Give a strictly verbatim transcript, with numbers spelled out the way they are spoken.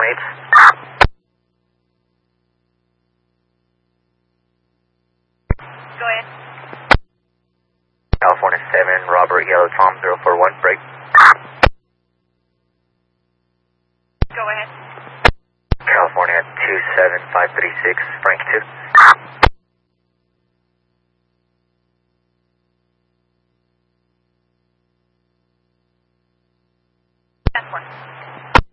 eight. Go ahead. California seven, Robert Yellow Tom zero four one, break. Go ahead. California two seven five three six, Frank two.